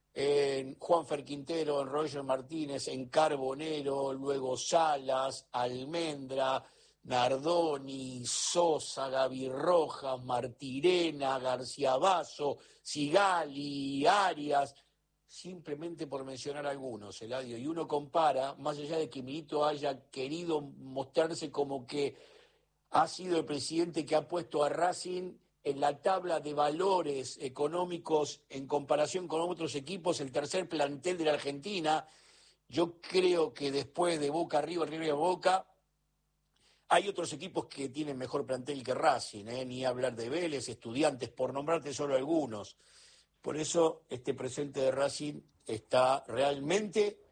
en Juanfer Quintero, en Roger Martínez, en Carbonero, luego Salas, Almendra, Nardoni, Sosa, Gaby Rojas, Martirena, García Basso, Sigali, Arias, simplemente por mencionar algunos, Eladio. Y uno compara, más allá de que Milito haya querido mostrarse como que ha sido el presidente que ha puesto a Racing en la tabla de valores económicos en comparación con otros equipos, el tercer plantel de la Argentina. Yo creo que después de Boca, River Boca, hay otros equipos que tienen mejor plantel que Racing, ni hablar de Vélez, Estudiantes, por nombrarte solo algunos. Por eso este presente de Racing está realmente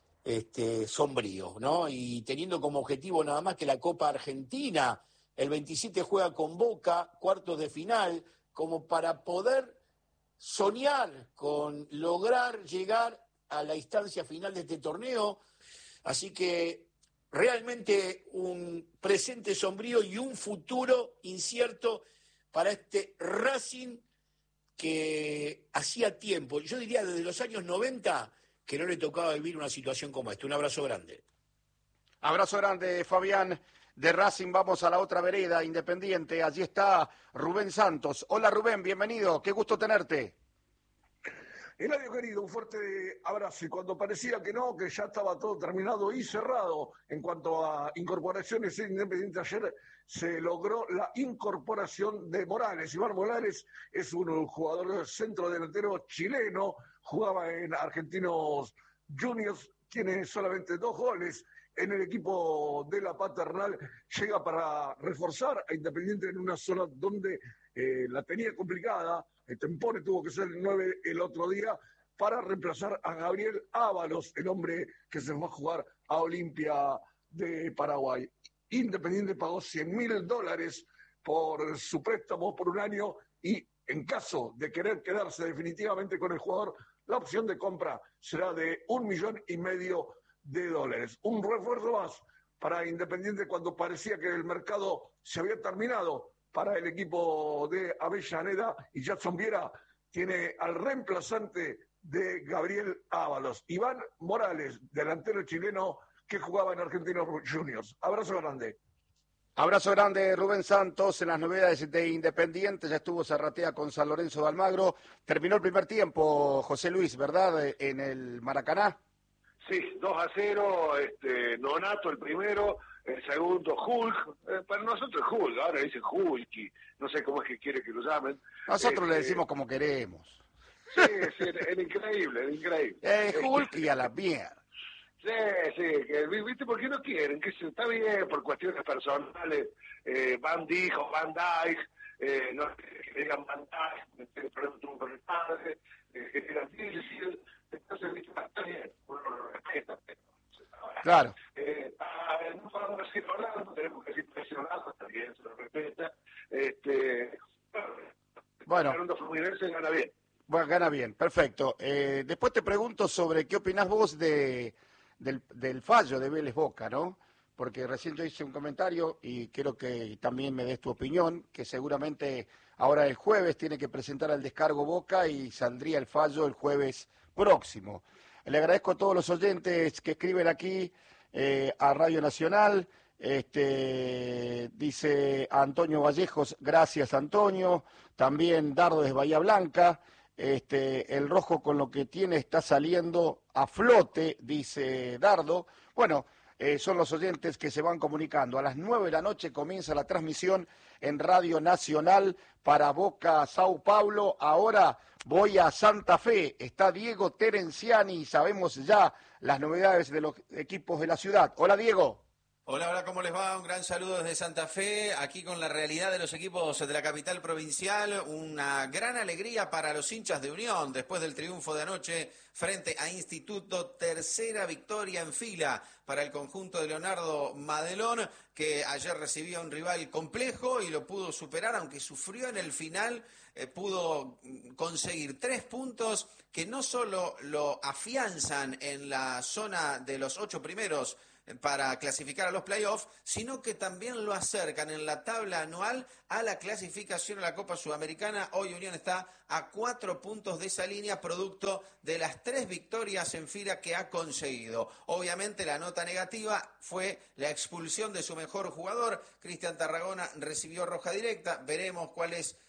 sombrío, ¿no? Y teniendo como objetivo nada más que la Copa Argentina, el 27 juega con Boca, cuartos de final, como para poder soñar con lograr llegar a la instancia final de este torneo. Así que realmente un presente sombrío y un futuro incierto para este Racing que hacía tiempo, yo diría desde los años 90, que no le tocaba vivir una situación como esta. Un abrazo grande. Abrazo grande, Fabián. De Racing vamos a la otra vereda, Independiente. Allí está Rubén Santos. Hola Rubén, bienvenido. Qué gusto tenerte. Eladio querido, un fuerte abrazo. Y cuando parecía que no, que ya estaba todo terminado y cerrado en cuanto a incorporaciones en Independiente, ayer se logró la incorporación de Morales. Iván Morales es un jugador centrodelantero chileno, jugaba en Argentinos Juniors, tiene solamente 2 goles en el equipo de la Paternal, llega para reforzar a Independiente en una zona donde la tenía complicada. El Tempone tuvo que ser el 9 el otro día para reemplazar a Gabriel Ábalos, el hombre que se va a jugar a Olimpia de Paraguay. Independiente pagó $100.000 por su préstamo por un año y en caso de querer quedarse definitivamente con el jugador, la opción de compra será de $1,500,000. Un refuerzo más para Independiente cuando parecía que el mercado se había terminado para el equipo de Avellaneda, y Jackson Viera tiene al reemplazante de Gabriel Ábalos, Iván Morales, delantero chileno que jugaba en Argentinos Juniors. Abrazo grande. Abrazo grande, Rubén Santos, en las novedades de Independiente. Ya estuvo Zarratea con San Lorenzo de Almagro. Terminó el primer tiempo, José Luis, ¿verdad? En el Maracaná. Sí, 2-0, Nonato el primero, el segundo Hulk, para nosotros es Hulk, ahora dicen Hulk y no sé cómo es que quiere que lo llamen. Nosotros le decimos como queremos. Sí, era increíble. Hulk y a la mierda. Sí, ¿viste por qué no quieren? Que está bien, por cuestiones personales, Van Dijk, no que digan Van Dijk, el problema tuvo con el padre, que digan Dilsfield, entonces, ¿viste? Está bien, uno lo respeta, pero... Claro. No podemos decir Orlando, tenemos que decir presionado, también se lo respeta. Bueno. Fernando Fluminense gana bien. Bueno, gana bien, perfecto. Después te pregunto sobre qué opinás vos del fallo de Vélez Boca, ¿no? Porque recién yo hice un comentario y quiero que también me des tu opinión, que seguramente ahora el jueves tiene que presentar el descargo Boca y saldría el fallo el jueves próximo. Le agradezco a todos los oyentes que escriben aquí a Radio Nacional. Dice Antonio Vallejos, gracias Antonio. También Dardo desde Bahía Blanca. El rojo con lo que tiene está saliendo a flote, dice Dardo. Bueno, son los oyentes que se van comunicando. A las 9 de la noche comienza la transmisión en Radio Nacional para Boca Sao Paulo. Ahora voy a Santa Fe. Está Diego Terenciani y sabemos ya las novedades de los equipos de la ciudad. Hola Diego. Hola, ¿cómo les va? Un gran saludo desde Santa Fe, aquí con la realidad de los equipos de la capital provincial. Una gran alegría para los hinchas de Unión después del triunfo de anoche frente a Instituto. Tercera victoria en fila para el conjunto de Leonardo Madelón, que ayer recibía un rival complejo y lo pudo superar, aunque sufrió en el final. Pudo conseguir 3 puntos que no solo lo afianzan en la zona de los 8 primeros para clasificar a los playoffs, sino que también lo acercan en la tabla anual a la clasificación a la Copa Sudamericana. Hoy Unión está a 4 puntos de esa línea, producto de las 3 victorias en fila que ha conseguido. Obviamente la nota negativa fue la expulsión de su mejor jugador. Cristian Tarragona recibió roja directa. Veremos cuál es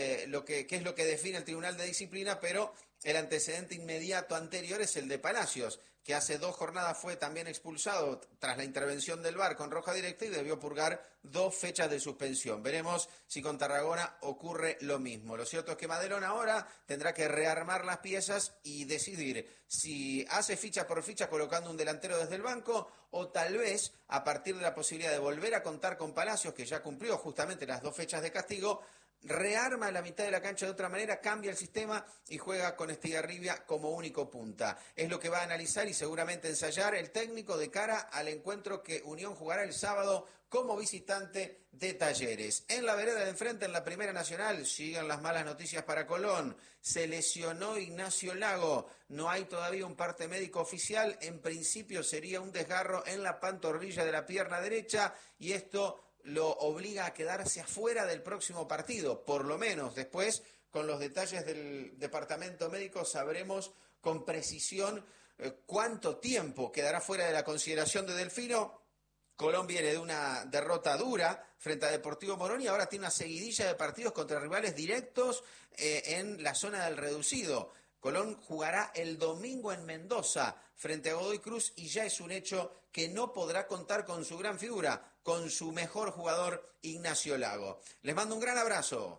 qué es lo que define el Tribunal de Disciplina, pero el antecedente inmediato anterior es el de Palacios, que hace 2 jornadas fue también expulsado tras la intervención del VAR con roja directa y debió purgar 2 fechas de suspensión. Veremos si con Tarragona ocurre lo mismo. Lo cierto es que Madelón ahora tendrá que rearmar las piezas y decidir si hace ficha por ficha colocando un delantero desde el banco o tal vez a partir de la posibilidad de volver a contar con Palacios, que ya cumplió justamente las 2 fechas de castigo, rearma la mitad de la cancha de otra manera, cambia el sistema y juega con Estigarribia como único punta. Es lo que va a analizar y seguramente ensayar el técnico de cara al encuentro que Unión jugará el sábado como visitante de Talleres. En la vereda de enfrente, en la Primera Nacional, siguen las malas noticias para Colón. Se lesionó Ignacio Lago. No hay todavía un parte médico oficial. En principio sería un desgarro en la pantorrilla de la pierna derecha y esto lo obliga a quedarse afuera del próximo partido, por lo menos. Después, con los detalles del departamento médico, sabremos con precisión cuánto tiempo quedará fuera de la consideración de Delfino. Colón viene de una derrota dura frente a Deportivo Morón y ahora tiene una seguidilla de partidos contra rivales directos en la zona del reducido. Colón jugará el domingo en Mendoza frente a Godoy Cruz y ya es un hecho que no podrá contar con su gran figura, con su mejor jugador Ignacio Lago. Les mando un gran abrazo.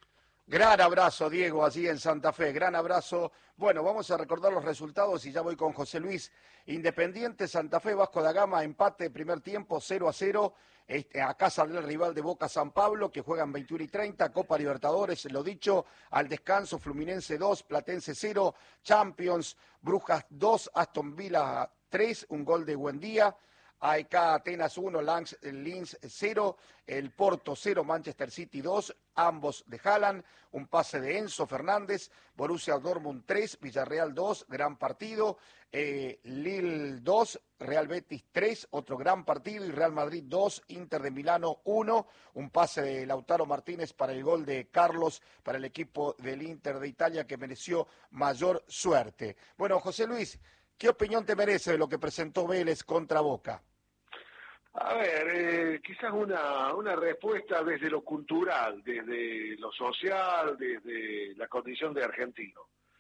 Gran abrazo, Diego, allí en Santa Fe. Gran abrazo. Bueno, vamos a recordar los resultados y ya voy con José Luis. Independiente, Santa Fe, Vasco da Gama, empate primer tiempo, 0-0. Acá saldrá el rival de Boca, San Pablo, que juegan 21:30, Copa Libertadores, lo dicho, al descanso, Fluminense 2, Platense 0, Champions, Brujas 2, Aston Villa 3, un gol de Buendía. AEK Atenas 1, Linz 0, el Porto 0, Manchester City 2, ambos de Haaland, un pase de Enzo Fernández, Borussia Dortmund 3, Villarreal 2, gran partido, Lille 2, Real Betis 3, otro gran partido, y Real Madrid 2, Inter de Milano 1, un pase de Lautaro Martínez para el gol de Carlos, para el equipo del Inter de Italia, que mereció mayor suerte. Bueno, José Luis, ¿qué opinión te merece de lo que presentó Vélez contra Boca? A ver, quizás una respuesta desde lo cultural, desde lo social, desde la condición de argentino.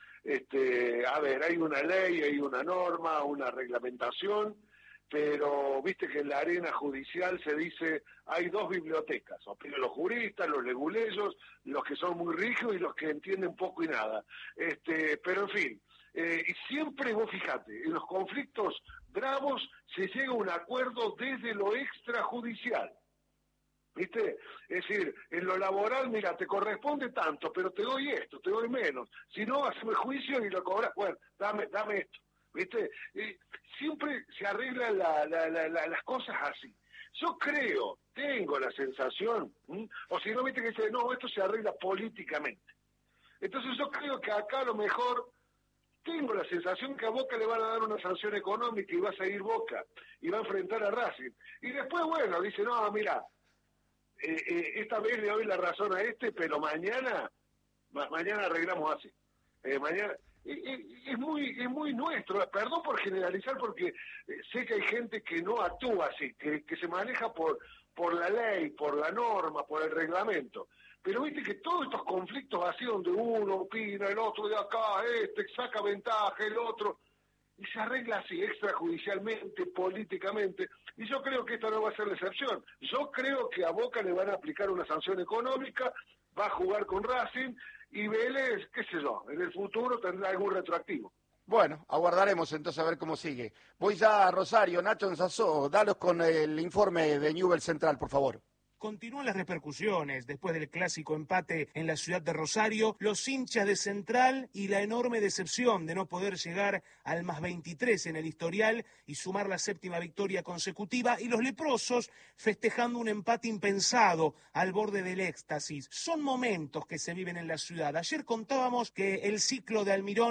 A ver, hay una ley, hay una norma, una reglamentación, pero viste que en la arena judicial se dice hay 2 bibliotecas, opinan los juristas, los leguleyos, los que son muy rígidos y los que entienden poco y nada. Pero en fin, y siempre vos fijate, en los conflictos bravos se llega a un acuerdo desde lo extrajudicial, ¿viste? Es decir, en lo laboral, mira, te corresponde tanto, pero te doy esto, te doy menos, si no, haceme juicio y lo cobras, bueno, dame esto, ¿viste? Siempre se arreglan las cosas así. Yo creo, tengo la sensación, o si no, viste que dice, no, esto se arregla políticamente. Entonces yo creo que acá a lo mejor tengo la sensación que a Boca le van a dar una sanción económica y va a seguir Boca y va a enfrentar a Racing. Y después, bueno, dice, no, mira, esta vez le doy la razón a pero mañana arreglamos así. Mañana es muy nuestro, perdón por generalizar porque sé que hay gente que no actúa así, que se maneja por la ley, por la norma, por el reglamento. Pero viste que todos estos conflictos así donde uno opina, el otro de acá, saca ventaja, el otro, y se arregla así, extrajudicialmente, políticamente, y yo creo que esta no va a ser la excepción. Yo creo que a Boca le van a aplicar una sanción económica, va a jugar con Racing, y Vélez, qué sé yo, en el futuro tendrá algún retroactivo. Bueno, aguardaremos entonces a ver cómo sigue. Voy ya a Rosario, Nacho Ensazó, dalos con el informe de Newell's Central, por favor. Continúan las repercusiones después del clásico empate en la ciudad de Rosario, los hinchas de Central y la enorme decepción de no poder llegar al más 23 en el historial y sumar la 7ª victoria consecutiva, y los leprosos festejando un empate impensado al borde del éxtasis. Son momentos que se viven en la ciudad. Ayer contábamos que el ciclo de Almirón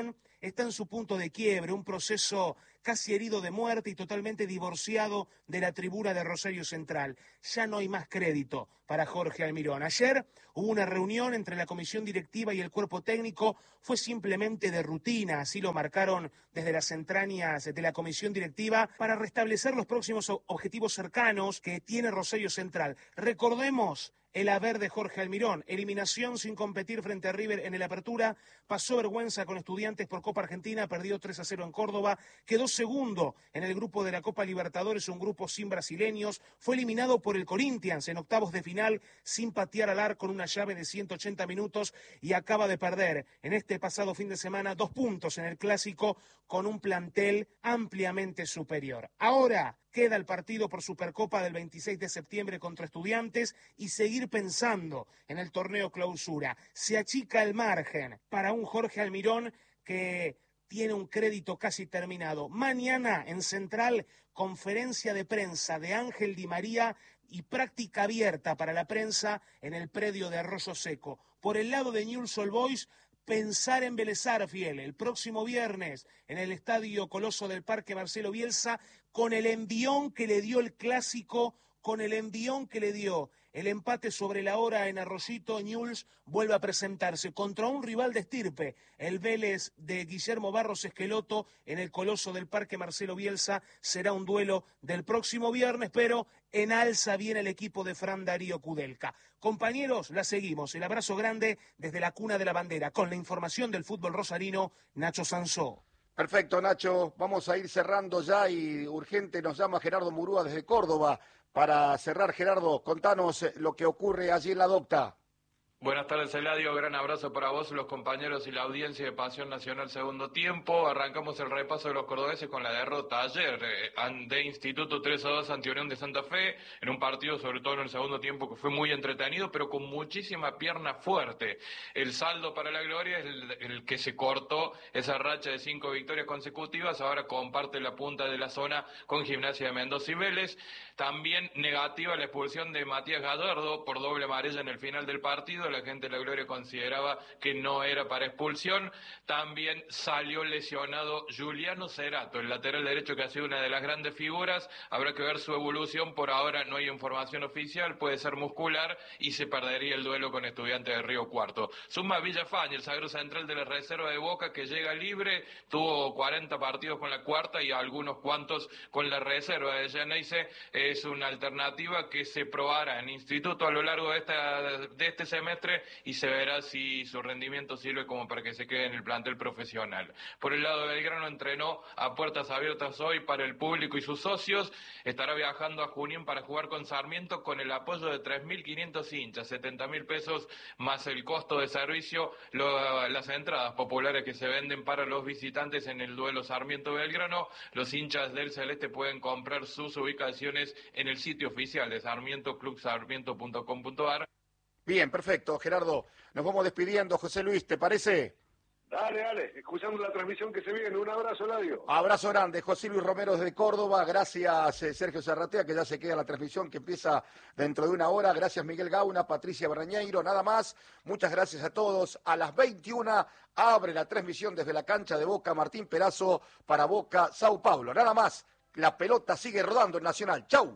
está en su punto de quiebre, un proceso casi herido de muerte y totalmente divorciado de la tribuna de Rosario Central. Ya no hay más crédito para Jorge Almirón. Ayer hubo una reunión entre la comisión directiva y el cuerpo técnico, fue simplemente de rutina, así lo marcaron desde las entrañas de la comisión directiva, para restablecer los próximos objetivos cercanos que tiene Rosario Central. Recordemos el haber de Jorge Almirón: eliminación sin competir frente a River en el Apertura, pasó vergüenza con Estudiantes por Copa Argentina, perdió 3-0 en Córdoba, quedó segundo en el grupo de la Copa Libertadores, un grupo sin brasileños, fue eliminado por el Corinthians en octavos de final sin patear al arco en una llave de 180 minutos y acaba de perder en este pasado fin de semana 2 puntos en el Clásico con un plantel ampliamente superior. Ahora queda el partido por Supercopa del 26 de septiembre contra Estudiantes y seguir pensando en el torneo Clausura. Se achica el margen para un Jorge Almirón que tiene un crédito casi terminado. Mañana en Central, conferencia de prensa de Ángel Di María y práctica abierta para la prensa en el predio de Arroyo Seco. Por el lado de Newell's Old Boys, pensar en Vélez Sarsfield el próximo viernes en el Estadio Coloso del Parque Marcelo Bielsa, con el envión que le dio el Clásico, con el envión que le dio el empate sobre la hora en Arroyito. Newell's vuelve a presentarse contra un rival de estirpe, el Vélez de Guillermo Barros Esqueloto, en el Coloso del Parque Marcelo Bielsa. Será un duelo del próximo viernes, pero en alza viene el equipo de Fran Darío Kudelka. Compañeros, la seguimos. El abrazo grande desde la cuna de la bandera. Con la información del fútbol rosarino, Nacho Sansó. Perfecto, Nacho. Vamos a ir cerrando ya y urgente nos llama Gerardo Murúa desde Córdoba. Para cerrar, Gerardo, contanos lo que ocurre allí en la Docta. Buenas tardes, Eladio. Gran abrazo para vos, los compañeros y la audiencia de Pasión Nacional Segundo Tiempo. Arrancamos el repaso de los cordobeses con la derrota ayer de Instituto 3-2 ante Unión de Santa Fe, en un partido, sobre todo en el segundo tiempo, que fue muy entretenido, pero con muchísima pierna fuerte. El saldo para la gloria es el que se cortó esa racha de 5 victorias consecutivas. Ahora comparte la punta de la zona con Gimnasia de Mendoza y Vélez. También negativa la expulsión de Matías Gallardo por doble amarilla en el final del partido. La gente de la Gloria consideraba que no era para expulsión. También salió lesionado Juliano Cerato, el lateral derecho, que ha sido una de las grandes figuras. Habrá que ver su evolución. Por ahora no hay información oficial, puede ser muscular y se perdería el duelo con Estudiantes de Río Cuarto. Suma Villafañe, el zaguero central de la reserva de Boca, que llega libre, tuvo 40 partidos con la cuarta y algunos cuantos con la reserva de Geneise. Es una alternativa que se probará en Instituto a lo largo de este semestre y se verá si su rendimiento sirve como para que se quede en el plantel profesional. Por el lado de Belgrano, entrenó a puertas abiertas hoy para el público y sus socios. Estará viajando a Junín para jugar con Sarmiento con el apoyo de 3.500 hinchas, 70.000 pesos más el costo de servicio, las entradas populares que se venden para los visitantes en el duelo Sarmiento-Belgrano. Los hinchas del Celeste pueden comprar sus ubicaciones en el sitio oficial de Sarmiento, clubsarmiento.com.ar. Bien, perfecto, Gerardo. Nos vamos despidiendo. José Luis, ¿te parece? Dale, escuchando la transmisión que se viene. Un abrazo, Eladio. Abrazo grande, José Luis Romero desde Córdoba. Gracias, Sergio Zarratea, que ya se queda la transmisión que empieza dentro de una hora. Gracias, Miguel Gauna, Patricia Barrañeiro. Nada más. Muchas gracias a todos. A las 21 abre la transmisión desde la cancha de Boca Martín Perazo para Boca Sao Paulo. Nada más. La pelota sigue rodando en Nacional. ¡Chau!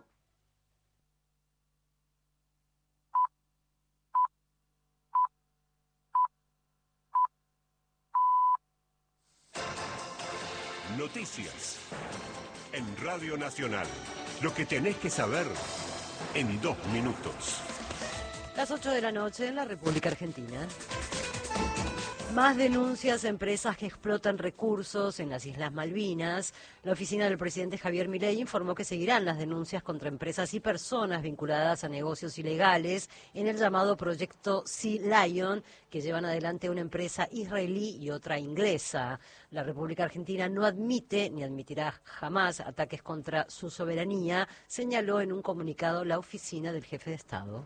Noticias en Radio Nacional. Lo que tenés que saber en 2 minutos. Las 8 de la noche en la República Argentina. Más denuncias a empresas que explotan recursos en las Islas Malvinas. La oficina del presidente Javier Milei informó que seguirán las denuncias contra empresas y personas vinculadas a negocios ilegales en el llamado proyecto Sea Lion, que llevan adelante una empresa israelí y otra inglesa. La República Argentina no admite ni admitirá jamás ataques contra su soberanía, señaló en un comunicado la oficina del jefe de Estado.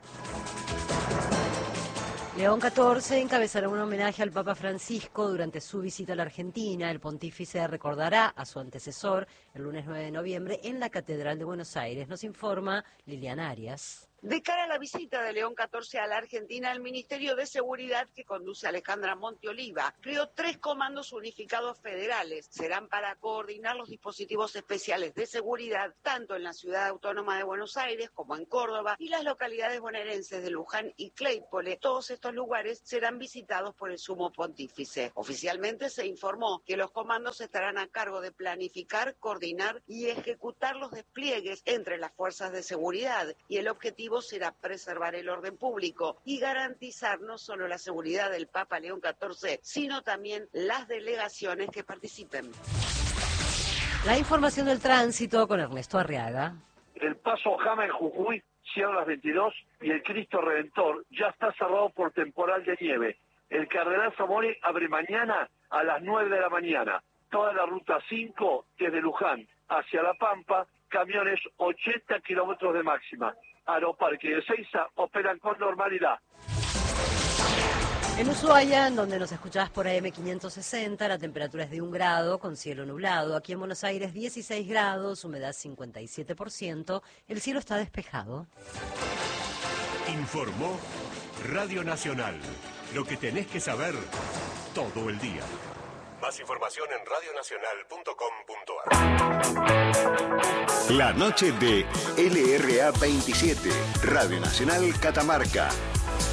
León XIV encabezará un homenaje al Papa Francisco durante su visita a la Argentina. El pontífice recordará a su antecesor el lunes 9 de noviembre en la Catedral de Buenos Aires. Nos informa Liliana Arias. De cara a la visita de León XIV a la Argentina, el Ministerio de Seguridad que conduce Alejandra Monteoliva creó 3 comandos unificados federales. Serán para coordinar los dispositivos especiales de seguridad tanto en la Ciudad Autónoma de Buenos Aires como en Córdoba y las localidades bonaerenses de Luján y Claypole. Todos estos lugares serán visitados por el Sumo Pontífice. Oficialmente se informó que los comandos estarán a cargo de planificar, coordinar y ejecutar los despliegues entre las fuerzas de seguridad, y el objetivo será preservar el orden público y garantizar no solo la seguridad del Papa León XIV, sino también las delegaciones que participen. La información del tránsito con Ernesto Arriaga. El paso Jama en Jujuy cierra a las 22 y el Cristo Redentor ya está cerrado por temporal de nieve. El Cardenal Zamore abre mañana a las 9 de la mañana. Toda la ruta 5 desde Luján hacia La Pampa, camiones 80 kilómetros de máxima. Aeroparque de Ezeiza operan con normalidad. En Ushuaia, en donde nos escuchás por AM 560, la temperatura es de 1 grado con cielo nublado. Aquí en Buenos Aires 16 grados, humedad 57%, el cielo está despejado. Informó Radio Nacional. Lo que tenés que saber todo el día. Más información en radionacional.com.ar. La noche de LRA 27, Radio Nacional Catamarca.